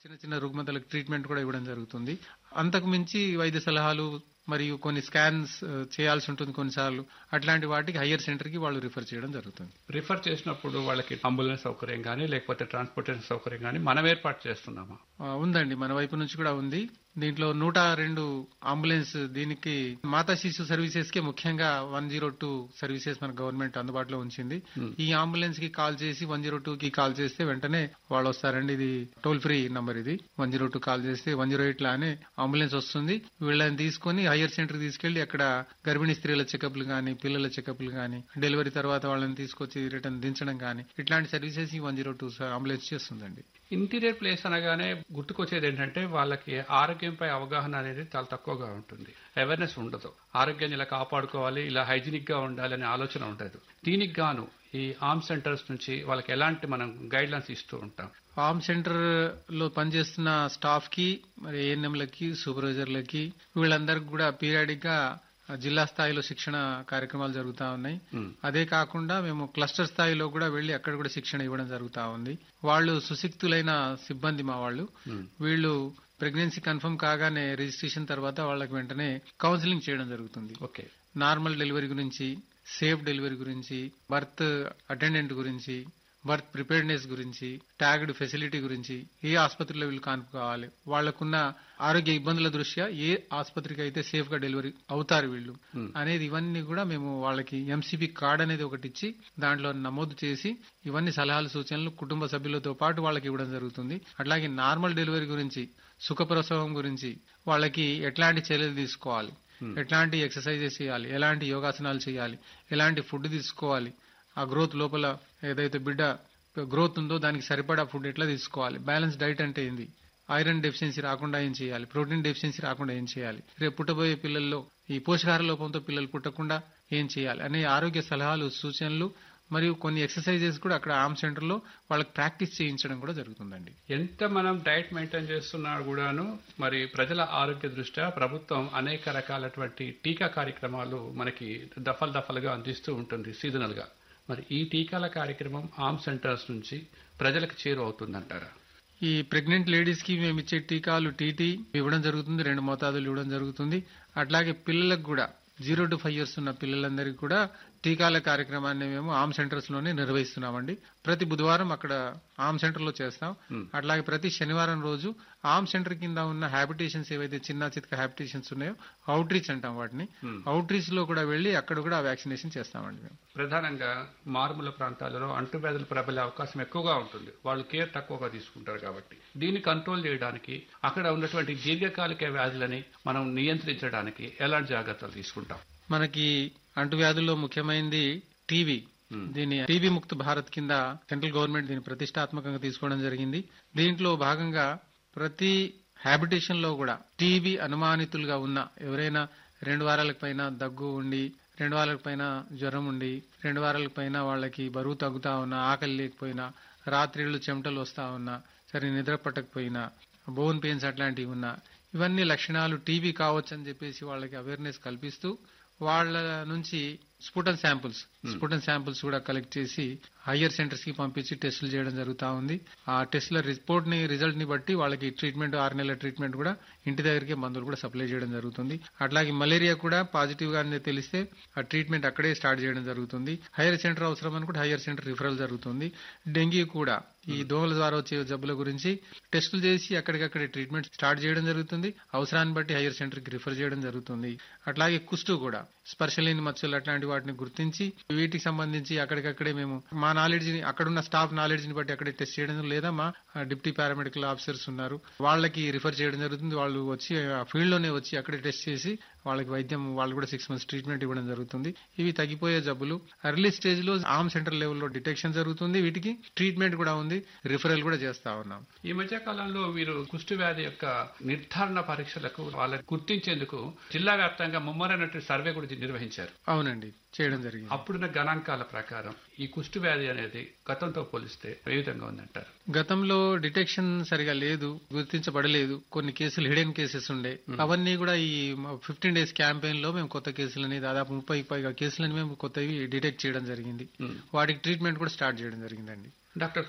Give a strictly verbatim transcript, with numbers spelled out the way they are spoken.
చిన్న చిన్న రుగ్మతలకు ట్రీట్మెంట్ కూడా ఇవ్వడం జరుగుతుంది. అంతకు మించి వైద్య సలహాలు మరియు కొన్ని స్కాన్స్ చేయాల్సి ఉంటుంది కొన్నిసార్లు. అట్లాంటి వాటికి హయ్యర్ సెంటర్ కి వాళ్ళు రిఫర్ చేయడం జరుగుతుంది. రిఫర్ చేసినప్పుడు వాళ్ళకి అంబులెన్స్ సౌకర్యం కానీ లేకపోతే ట్రాన్స్పోర్టేషన్ సౌకర్యం కానీ మనం ఏర్పాటు చేస్తున్నామా? ఉందండి, మన వైపు నుంచి కూడా ఉంది. దీంట్లో నూట రెండు అంబులెన్స్ దీనికి మాతా శిశు సర్వీసెస్ కి ముఖ్యంగా వన్ జీరో టూ సర్వీసెస్ మన గవర్నమెంట్ అందుబాటులో ఉంచింది. ఈ అంబులెన్స్ కి కాల్ చేసి వన్ జీరో టూ కి కాల్ చేస్తే వెంటనే వాళ్ళు వస్తారండి. ఇది టోల్ ఫ్రీ నంబర్. ఇది వన్ జీరో టూ కాల్ చేస్తే వన్ జీరో ఎయిట్ లానే అంబులెన్స్ వస్తుంది. వీళ్ళని తీసుకుని హయ్యర్ సెంటర్ తీసుకెళ్లి అక్కడ గర్భిణీ స్త్రీల చెకప్లు గానీ, పిల్లల చెకప్లు గానీ, డెలివరీ తర్వాత వాళ్ళని తీసుకొచ్చి రిటర్న్ దించడం గానీ, ఇట్లాంటి సర్వీసెస్ ఈ వన్ జీరో టూ అంబులెన్స్ చేస్తుందండి. ఇంటీరియర్ ప్లేస్ అనగానే గుర్తుకొచ్చేది ఏంటంటే వాళ్ళకి ఆరోగ్యంపై అవగాహన అనేది చాలా తక్కువగా ఉంటుంది. అవేర్నెస్ ఉండదు. ఆరోగ్యాన్ని ఇలా కాపాడుకోవాలి, ఇలా హైజీనిక్ గా ఉండాలి అనే ఆలోచన ఉండదు. దీనికి గాను ఈ ఆర్మ్ సెంటర్స్ నుంచి వాళ్ళకి ఎలాంటి మనం గైడ్ లైన్స్ ఇస్తూ ఉంటాం? ఆర్మ్ సెంటర్ లో పనిచేస్తున్న స్టాఫ్ కి, మరి ఏఎన్ఎంలకి, సూపర్వైజర్లకి, వీళ్ళందరికి కూడా పీరియాడిక్ గా జిల్లా స్థాయిలో శిక్షణ కార్యక్రమాలు జరుగుతా ఉన్నాయి. అదే కాకుండా మేము క్లస్టర్ స్థాయిలో కూడా వెళ్లి అక్కడ కూడా శిక్షణ ఇవ్వడం జరుగుతా ఉంది. వాళ్ళు సుశిక్తులైన సిబ్బంది మా వాళ్ళు. వీళ్ళు ప్రెగ్నెన్సీ కన్ఫర్మ్ కాగానే రిజిస్ట్రేషన్ తర్వాత వాళ్ళకి వెంటనే కౌన్సిలింగ్ చేయడం జరుగుతుంది. ఓకే, నార్మల్ డెలివరీ గురించి, సేఫ్ డెలివరీ గురించి, బర్త్ అటెండెంట్ గురించి, బర్త్ ప్రిపేర్డ్నెస్ గురించి, ట్యాగ్డ్ ఫెసిలిటీ గురించి, ఏ ఆసుపత్రిలో వీళ్ళు కాన్పు కావాలి, వాళ్లకున్న ఆరోగ్య ఇబ్బందుల దృష్ట్యా ఏ ఆసుపత్రికి అయితే సేఫ్ గా డెలివరీ అవుతారు వీళ్ళు అనేది ఇవన్నీ కూడా మేము వాళ్ళకి ఎంసీపీ కార్డ్ అనేది ఒకటి ఇచ్చి దాంట్లో నమోదు చేసి ఇవన్నీ సలహాలు సూచనలు కుటుంబ సభ్యులతో పాటు వాళ్ళకి ఇవ్వడం జరుగుతుంది. అట్లాగే నార్మల్ డెలివరీ గురించి, సుఖప్రసవం గురించి వాళ్ళకి ఎట్లాంటి చర్యలు తీసుకోవాలి, ఎట్లాంటి ఎక్సర్సైజెస్ చేయాలి, ఎలాంటి యోగాసనాలు చేయాలి, ఎలాంటి ఫుడ్ తీసుకోవాలి, ఆ గ్రోత్ లోపల ఏదైతే బిడ్డ గ్రోత్ ఉందో దానికి సరిపడా ఫుడ్ ఎట్లా తీసుకోవాలి, బ్యాలెన్స్ డైట్ అంటే ఏంది, ఐరన్ డెఫిషియన్సీ రాకుండా ఏం చేయాలి, ప్రోటీన్ డెఫిషియన్సీ రాకుండా ఏం చేయాలి, రేపు పుట్టబోయే పిల్లల్లో ఈ పోషకాహార లోపంతో పిల్లలు పుట్టకుండా ఏం చేయాలి అనే ఆరోగ్య సలహాలు సూచనలు మరియు కొన్ని ఎక్సర్సైజెస్ కూడా అక్కడ ఆర్మ్ సెంటర్ లో వాళ్ళకి ప్రాక్టీస్ చేయించడం కూడా జరుగుతుందండి. ఎంత మనం డైట్ మెయింటైన్ చేస్తున్నా కూడాను మరి ప్రజల ఆరోగ్య దృష్ట్యా ప్రభుత్వం అనేక రకాలటువంటి టీకా కార్యక్రమాలు మనకి దఫలు దఫలుగా అందిస్తూ ఉంటుంది సీజనల్ గా. మరి ఈ టీకాల కార్యక్రమం ఆర్మ్ సెంటర్స్ నుంచి ప్రజలకు చేరువవుతుందంటారా? ఈ ప్రెగ్నెంట్ లేడీస్ కి మేము ఇచ్చే టీకాలు టీటీ ఇవ్వడం జరుగుతుంది, రెండు మోతాదులు ఇవ్వడం జరుగుతుంది. అట్లాగే పిల్లలకు కూడా జీరో టు ఫైవ్ ఇయర్స్ ఉన్న పిల్లలందరికీ కూడా టీకాల కార్యక్రమాన్ని మేము ఆర్మ్ సెంటర్స్ లోనే నిర్వహిస్తున్నామండి. ప్రతి బుధవారం అక్కడ ఆర్మ్ సెంటర్ లో చేస్తాం. అట్లాగే ప్రతి శనివారం రోజు ఆర్మ్ సెంటర్ కింద ఉన్న హ్యాబిటేషన్స్ ఏవైతే చిన్న చిత్క హ్యాబిటేషన్స్ ఉన్నాయో అవుట్ రీచ్ అంటాం వాటిని, అవుట్ రీచ్ లో కూడా వెళ్లి అక్కడ కూడా వ్యాక్సినేషన్ చేస్తామండి. మేము ప్రధానంగా మారుమూల ప్రాంతాలలో అంటువ్యాధులు ప్రబలే అవకాశం ఎక్కువగా ఉంటుంది. వాళ్ళు కేర్ తక్కువగా తీసుకుంటారు కాబట్టి దీన్ని కంట్రోల్ చేయడానికి, అక్కడ ఉన్నటువంటి దీర్ఘకాలిక వ్యాధులని మనం నియంత్రించడానికి ఎలాంటి జాగ్రత్తలు తీసుకుంటాం? మనకి అంటువ్యాధుల్లో ముఖ్యమైనది టీబీ. దీని టీబీ ముక్త భారత్ కింద సెంట్రల్ గవర్నమెంట్ దీన్ని ప్రతిష్టాత్మకంగా తీసుకోవడం జరిగింది. దీంట్లో భాగంగా ప్రతి హ్యాబిటేషన్ లో కూడా టీబీ అనుమానితులుగా ఉన్న ఎవరైనా రెండు వారాలకు పైన దగ్గు ఉండి, రెండు వారాలకు పైన జ్వరం ఉండి, రెండు వారాలకు పైన వాళ్ళకి బరువు తగ్గుతా ఉన్నా, ఆకలి లేకపోయినా, రాత్రిళ్ళు చెమటలు వస్తా ఉన్నా, సరే నిద్ర పట్టకపోయినా, బోన్ పెయిన్స్ అట్లాంటివి ఉన్నా, ఇవన్నీ లక్షణాలు టీబీ కావచ్చు అని చెప్పేసి వాళ్ళకి అవేర్నెస్ కల్పిస్తూ వాళ్ళ నుంచి స్పుటన్ శాంపుల్స్ స్పుటన్ శాంపుల్స్ కూడా కలెక్ట్ చేసి హయ్యర్ సెంటర్స్ కి పంపించి టెస్టులు చేయడం జరుగుతా ఉంది. ఆ టెస్టుల రిపోర్ట్ ని రిజల్ట్ ని బట్టి వాళ్ళకి ట్రీట్మెంట్, ఆరు నెలల ట్రీట్మెంట్ కూడా ఇంటి దగ్గరికి మందులు కూడా సప్లై చేయడం జరుగుతుంది. అట్లాగే మలేరియా కూడా పాజిటివ్ గానే తెలిస్తే ఆ ట్రీట్మెంట్ అక్కడే స్టార్ట్ చేయడం జరుగుతుంది. హయ్యర్ సెంటర్ అవసరం అనుకుంటే హయ్యర్ సెంటర్ రిఫరల్ జరుగుతుంది. డెంగ్యూ కూడా ఈ దోమల ద్వారా వచ్చే జబ్బుల గురించి టెస్టులు చేసి అక్కడికక్కడే ట్రీట్మెంట్ స్టార్ట్ చేయడం జరుగుతుంది. అవసరాన్ని బట్టి హయ్యర్ సెంటర్ కి రిఫర్ చేయడం జరుగుతుంది. అట్లాగే కుష్టు కూడా, స్పర్శలేని మచ్చలు అట్లాంటి వాటిని గుర్తించి వీటికి సంబంధించి అక్కడికక్కడే మేము మా నాలెడ్జ్ ని, అక్కడున్న స్టాఫ్ నాలెడ్జ్ ని బట్టి అక్కడే టెస్ట్ చేయడం, లేదా మా డిప్యూటీ పారామెడికల్ ఆఫీసర్స్ ఉన్నారు వాళ్ళకి రిఫర్ చేయడం జరుగుతుంది. వాళ్ళు వచ్చి ఆ ఫీల్డ్ లోనే వచ్చి అక్కడే టెస్ట్ చేసి వాళ్ళకి వైద్యం, వాళ్ళు కూడా సిక్స్ మంత్స్ ట్రీట్మెంట్ ఇవ్వడం జరుగుతుంది. ఇవి తగ్గిపోయే జబ్బులు ఎర్లీ స్టేజ్ లో ఆర్మ్ సెంటర్ లెవెల్లో డిటెక్షన్ జరుగుతుంది. వీటికి ట్రీట్మెంట్ కూడా ఉంది, రిఫరల్ కూడా చేస్తా ఉన్నాం. ఈ మధ్య కాలంలో మీరు కుష్టు వ్యాధి యొక్క నిర్ధారణ పరీక్షలకు వాళ్ళని గుర్తించేందుకు జిల్లా వ్యాప్తంగా ముమ్మరైనటువంటి సర్వే కూడా నిర్వహించారు. అవునండి, చేయడం జరిగింది. అప్పుడున్న గణాంకాల ప్రకారం ఈ కుష్టు వ్యాధి అనేది గతంతో పోలిస్తే ఏ విధంగా ఉందంటారు? గతంలో డిటెక్షన్ సరిగా లేదు, గుర్తించబడలేదు. కొన్ని కేసులు హిడెన్ కేసెస్ ఉండే, అవన్నీ కూడా ఈ ఫిఫ్టీన్ డేస్ క్యాంపెయిన్ లో మేము కొత్త కేసులని, దాదాపు ముప్పై పైగా కేసులని మేము కొత్తవి డిటెక్ట్ చేయడం జరిగింది. వాటికి ట్రీట్మెంట్ కూడా స్టార్ట్ చేయడం జరిగిందండి. డాక్టర్